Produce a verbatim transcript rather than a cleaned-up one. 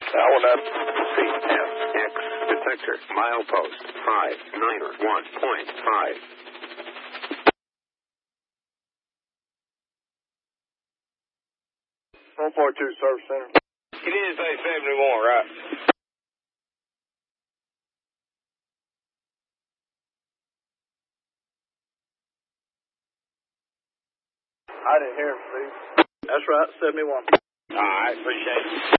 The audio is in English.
That one up. C F X detector milepost five niner one point five. one four two Service Center. You didn't say seventy-one, right? I didn't hear him, Steve. That's right, seventy-one. All right, appreciate it.